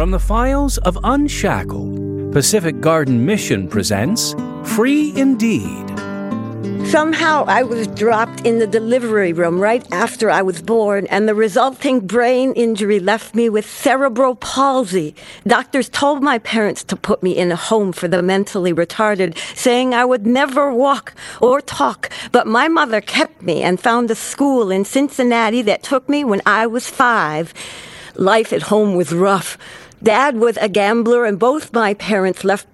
From the files of Unshackled, Pacific Garden Mission presents Free Indeed. Somehow I was dropped in the delivery room right after I was born, and the resulting brain injury left me with cerebral palsy. Doctors told my parents to put me in a home for the mentally retarded, saying I would never walk or talk. But my mother kept me and found a school in Cincinnati that took me when I was 5. Life at home was rough. Dad was a gambler, and both my parents left